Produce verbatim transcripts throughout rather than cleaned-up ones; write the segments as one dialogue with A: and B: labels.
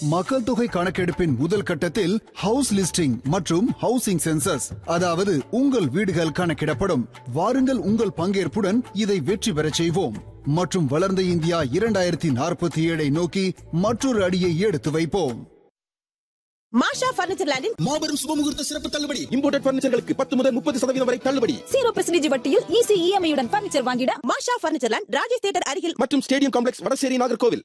A: மக்கள் தொகை கணக்கெடுப்பின் முதல் கட்டத்தில் ஹவுஸ் லிஸ்டிங் மற்றும் ஹவுசிங் சென்சஸ், அதாவது உங்கள் வீடுகள் கணக்கிடப்படும். வாருங்கள், உங்கள் பங்கேற்புடன் இதை வெற்றி பெறச் செய்வோம் மற்றும் வளர்ந்த இந்தியா இரண்டாயிரத்தி நாற்பத்தி ஏழை நோக்கி மற்றொரு அடியை எடுத்து வைப்போம்.
B: மாஷா பர்னிச்சர் லேண்டின்
C: மாபெரும் சுபமுகூர்த்த சிறப்பு தள்ளுபடி. இம்போர்ட்டட் பர்னிச்சர்களுக்கு பத்து முதல் முப்பது சதவீதம் வரை தள்ளுபடி.
B: ஜீரோ பெர்சன்டேஜ் வட்டியில் ஈஸி இஎம்ஐ உடன் பர்னிச்சர் வாங்கிட மாஷா பர்னிச்சர் லேண்ட், ராஜேஷ் தியேட்டர் அருகில்
C: மற்றும் ஸ்டேடியம் காம்ப்ளெக்ஸ், வடசேரி, நாகர்கோவில்.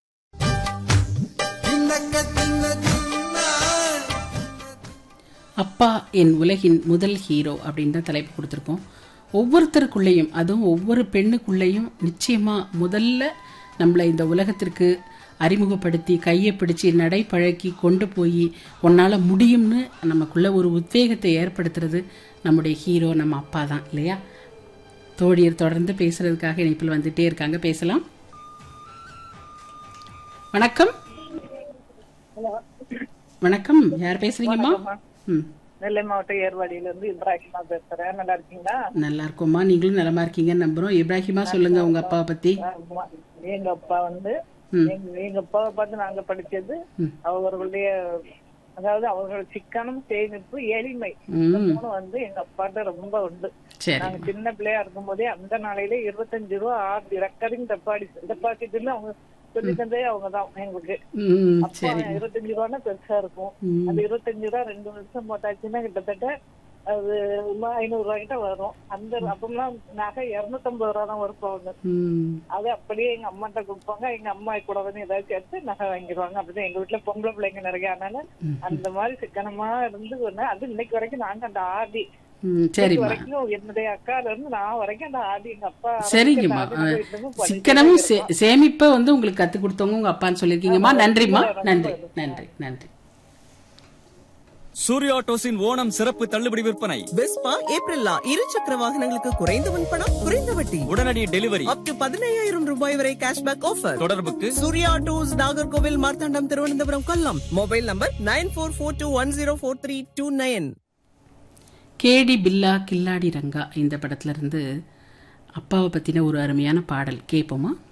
D: அப்பா என் உலகின் முதல் ஹீரோ அப்படின்னு தான் தலைப்பு கொடுத்துருக்கோம். ஒவ்வொருத்தருக்குள்ளேயும், அதுவும் ஒவ்வொரு பெண்ணுக்குள்ளேயும் நிச்சயமா முதல்ல நம்மளை இந்த உலகத்திற்கு அறிமுகப்படுத்தி கையை பிடிச்சி நடை பழக்கி கொண்டு போய் உன்னால் முடியும்னு நமக்குள்ள ஒரு உத்வேகத்தை ஏற்படுத்துறது நம்முடைய ஹீரோ நம்ம அப்பா தான் இல்லையா? தோழியர் தொடர்ந்து பேசுறதுக்காக இணைப்பில் வந்துட்டே இருக்காங்க, பேசலாம். வணக்கம். வணக்கம், யார் பேசுறீங்கம்மா? ம்,
E: நெல்லை மாவட்டம் ஏர்வாடியில இருந்து இப்ராஹிமா பேசுறேன். நல்லா இருக்கீங்களா? நல்லா
D: இருக்கோம்மா, நீங்களும் நலமா இருக்கீங்கன்னு நம்புறோம். இப்ராஹிமா, சொல்லுங்க உங்க அப்பாவை பத்தி.
E: எங்க அப்பா வந்து எங்க அப்பாவை பார்த்து நாங்க படிச்சது அவர்களுடைய, அதாவது அவர்கள் சிக்கனம், சேமிப்பு, எளிமை, மூணு வந்து எங்க அப்பாட்ட ரொம்ப உண்டு. நாங்க சின்ன பிள்ளையா இருக்கும் போதே அந்த நாளையில இருபத்தஞ்சு ரூபா ஆர் ரெக்கரிங் டெபாசிட் டெபாசிட்ல அவங்க சொல்லி தந்தே அவங்கதான் எங்களுக்கு. அப்பா இருபத்தஞ்சு ரூபான்னா பெருசா இருக்கும். அந்த இருபத்தஞ்சு ரூபா ரெண்டு வருஷம் போட்டாச்சுன்னா கிட்டத்தட்ட அது ஐநூறு ரூபாய் கிட்ட வரும். அந்த அப்பெல்லாம் நகை இருநூத்தி ஐம்பது ரூபா தான் வருப்பாங்க. அது அப்படியே எங்க அம்மாட்ட கொடுப்பாங்க. எங்க அம்மா கூட வந்து ஏதாவது சேர்த்து நகை வாங்கிடுவாங்க. அப்படிதான் எங்க வீட்டுல பொம்பளை பிள்ளைங்க நிறைய, அதனால அந்த மாதிரி சிக்கனமா இருந்து அது இன்னைக்கு வரைக்கும் நாங்க அந்த ஆதி வரைக்கும் என்னுடைய அக்கால இருந்து நான் வரைக்கும் அந்த ஆதி எங்க அப்பா.
D: சரிங்கம்மா, சிக்கனமும் சேமிப்ப வந்து உங்களுக்கு கத்து கொடுத்தவங்க உங்க அப்பான்னு சொல்லிருக்கீங்கம்மா. நன்றிம்மா, நன்றி நன்றி நன்றி.
F: சூர்யா ஆட்டோஸின் ஓணம் சிறப்பு தள்ளுபடி விற்பனை.
G: வெஸ்பா ஏப்ரல் இரு சக்கர வாகனங்களுக்கு குறைந்த முன்பணம், குறைந்த வட்டி,
F: உடனடி டெலிவரி,
G: அப் டு பதினையாயிரம் ரூபாய் வரை கேஷ்பேக் ஆஃபர்.
F: தொடர்புக்கு
G: Surya autos, Nagercoil, Marthandam, Thiruvananthapuram, Kollam. Mobile number nine four four two one zero four three two nine.
D: கேடி பில்லா கில்லாடி ரங்கா இந்த படத்துல இருந்து அப்பாவை பத்தின ஒரு அருமையான பாடல் கேட்போமா?